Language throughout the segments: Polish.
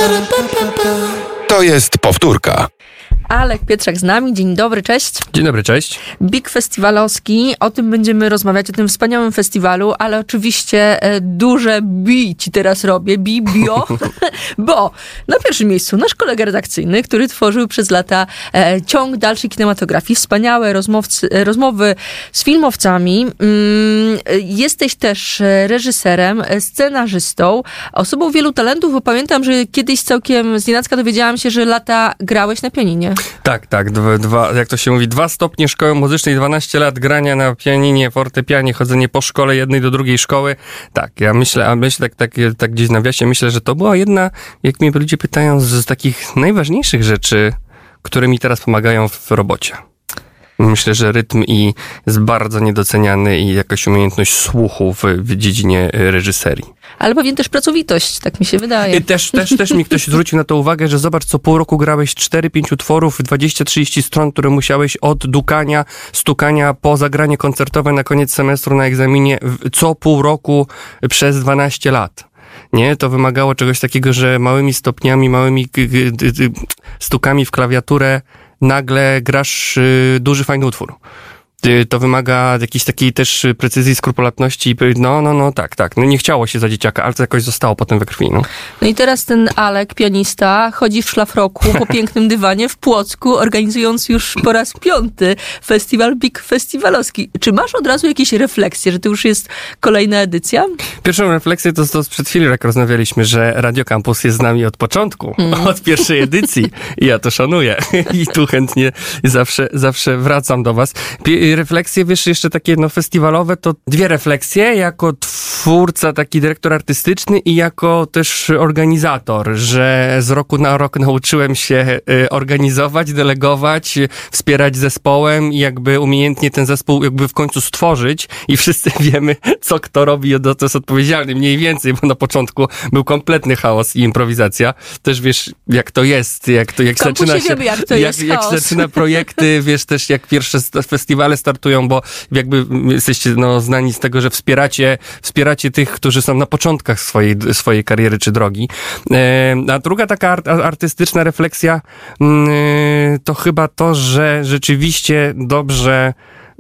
To jest powtórka. Alek Pietrzak z nami. Dzień dobry, cześć. Dzień dobry, cześć. Big Festiwalowski. O tym będziemy rozmawiać, o tym wspaniałym festiwalu, ale oczywiście duże bi ci teraz robię, bio, bo na pierwszym miejscu nasz kolega redakcyjny, który tworzył przez lata ciąg dalszej kinematografii, wspaniałe rozmowy z filmowcami. Jesteś też reżyserem, scenarzystą, osobą wielu talentów, bo pamiętam, że kiedyś całkiem znienacka dowiedziałam się, że lata grałeś na pianinie. Tak. Jak to się mówi, 2 stopnie szkoły muzycznej, 12 lat grania na pianinie, fortepianie, chodzenie po szkole jednej do drugiej szkoły. Tak, ja myślę tak gdzieś w nawiasie, myślę, że to była jedna, jak mnie ludzie pytają, z takich najważniejszych rzeczy, które mi teraz pomagają w robocie. Myślę, że rytm jest bardzo niedoceniany i jakaś umiejętność słuchu w dziedzinie reżyserii. Ale pewnie też pracowitość, tak mi się wydaje. Też mi ktoś zwrócił na to uwagę, że zobacz, co pół roku grałeś 4-5 utworów, 20-30 stron, które musiałeś od dukania, stukania po zagranie koncertowe na koniec semestru na egzaminie co pół roku przez 12 lat. Nie, to wymagało czegoś takiego, że małymi stopniami, małymi stukami w klawiaturę nagle grasz duży, fajny utwór. To wymaga jakiejś takiej też precyzji, skrupulatności. Tak. No nie chciało się za dzieciaka, ale to jakoś zostało potem we krwi. No i teraz ten Alek, pianista, chodzi w szlafroku po pięknym dywanie w Płocku, organizując już po raz 5. festiwal Big Festiwalowski. Czy masz od razu jakieś refleksje, że to już jest kolejna edycja? Pierwszą refleksję to przed chwilą, jak rozmawialiśmy, że Radio Campus jest z nami od początku, od pierwszej edycji. I ja to szanuję. I tu chętnie zawsze wracam do was. Refleksje, wiesz, jeszcze takie festiwalowe, to 2 refleksje, jako twórca, taki dyrektor artystyczny i jako też organizator, że z roku na rok nauczyłem się organizować, delegować, wspierać zespołem i jakby umiejętnie ten zespół jakby w końcu stworzyć i wszyscy wiemy, co kto robi i to jest odpowiedzialny, mniej więcej, bo na początku był kompletny chaos i improwizacja. Też wiesz, jak to jest, jak zaczyna się, jak zaczyna projekty, wiesz też, jak pierwsze festiwale startują, bo jakby jesteście znani z tego, że wspieracie tych, którzy są na początkach swojej kariery czy drogi. A druga taka artystyczna refleksja to chyba to, że rzeczywiście dobrze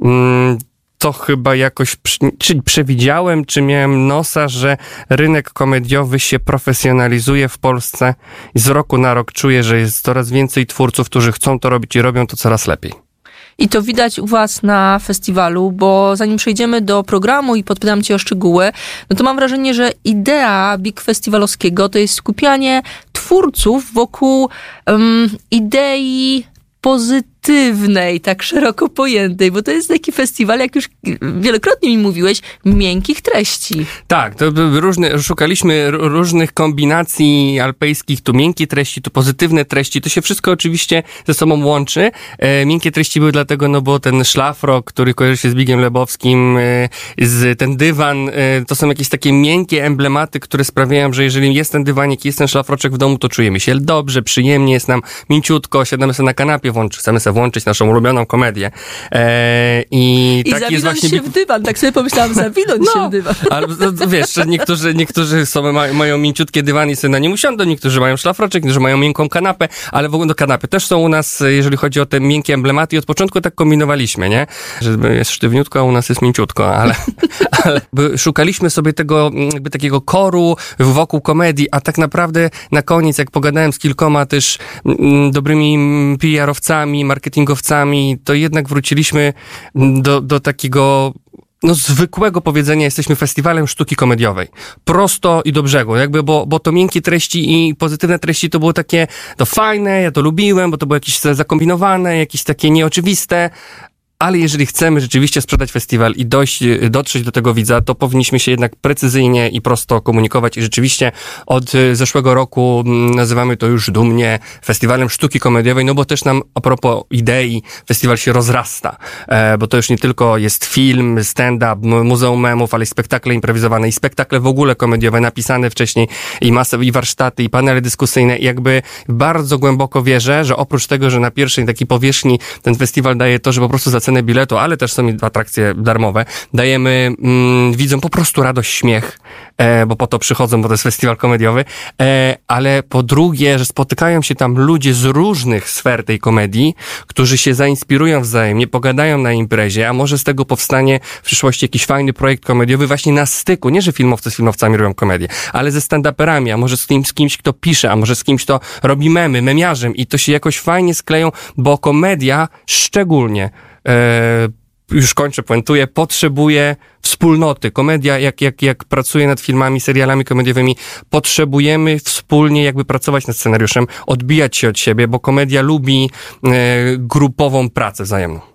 to chyba jakoś czy przewidziałem, czy miałem nosa, że rynek komediowy się profesjonalizuje w Polsce i z roku na rok czuję, że jest coraz więcej twórców, którzy chcą to robić i robią to coraz lepiej. I to widać u was na festiwalu, bo zanim przejdziemy do programu i podpytam cię o szczegóły, no to mam wrażenie, że idea Big Festiwalowskiego to jest skupianie twórców wokół idei pozytywnej, tak szeroko pojętej, bo to jest taki festiwal, jak już wielokrotnie mi mówiłeś, miękkich treści. Tak, to szukaliśmy różnych kombinacji alpejskich, tu miękkie treści, tu pozytywne treści, to się wszystko oczywiście ze sobą łączy. Miękkie treści były dlatego, bo ten szlafrok, który kojarzy się z Bigiem Lebowskim, ten dywan, to są jakieś takie miękkie emblematy, które sprawiają, że jeżeli jest ten dywanik, jest ten szlafroczek w domu, to czujemy się dobrze, przyjemnie, jest nam mięciutko, siadamy sobie na kanapie, chcemy sobie włączyć naszą ulubioną komedię. I tak jest właśnie się w dywan, tak sobie pomyślałam, zawinąć się w dywan. Ale wiesz, niektórzy mają mięciutkie dywany i sobie na nim usiądą, niektórzy mają szlafroczek, niektórzy mają miękką kanapę, ale w ogóle do kanapy też są u nas, jeżeli chodzi o te miękkie emblematy, i od początku tak kombinowaliśmy, nie? Że jest sztywniutko, a u nas jest mięciutko, ale szukaliśmy sobie tego jakby takiego koru wokół komedii, a tak naprawdę na koniec, jak pogadałem z kilkoma też dobrymi PR-owcami, marketingowcami, to jednak wróciliśmy do takiego zwykłego powiedzenia, jesteśmy festiwalem sztuki komediowej. Prosto i do brzegu, jakby, bo to miękkie treści i pozytywne treści to było takie, to fajne, ja to lubiłem, bo to było jakieś zakombinowane, jakieś takie nieoczywiste, ale jeżeli chcemy rzeczywiście sprzedać festiwal i dotrzeć do tego widza, to powinniśmy się jednak precyzyjnie i prosto komunikować i rzeczywiście od zeszłego roku nazywamy to już dumnie Festiwalem Sztuki Komediowej, bo też nam a propos idei festiwal się rozrasta, bo to już nie tylko jest film, stand-up, muzeum memów, ale i spektakle improwizowane i spektakle w ogóle komediowe, napisane wcześniej i masę, i warsztaty, i panele dyskusyjne. I jakby bardzo głęboko wierzę, że oprócz tego, że na pierwszej takiej powierzchni ten festiwal daje to, że po prostu za cenę cenę biletu, ale też są atrakcje darmowe. Dajemy widzom po prostu radość, śmiech, bo po to przychodzą, bo to jest festiwal komediowy, ale po drugie, że spotykają się tam ludzie z różnych sfer tej komedii, którzy się zainspirują wzajemnie, pogadają na imprezie, a może z tego powstanie w przyszłości jakiś fajny projekt komediowy właśnie na styku. Nie, że filmowcy z filmowcami robią komedię, ale ze stand-uperami, a może z kimś, kto pisze, a może z kimś, kto robi memiarzem i to się jakoś fajnie skleją, bo komedia szczególnie, już kończę, puentuję, potrzebuje wspólnoty. Komedia, jak pracuje nad filmami, serialami komediowymi, potrzebujemy wspólnie jakby pracować nad scenariuszem, odbijać się od siebie, bo komedia lubi grupową pracę wzajemną.